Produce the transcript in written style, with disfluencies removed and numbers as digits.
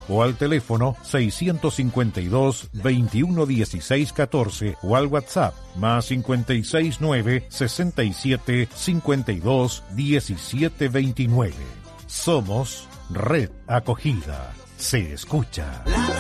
o al teléfono 652-211614 o al WhatsApp más 569-6752-1729. Somos Red Acogida. Se escucha.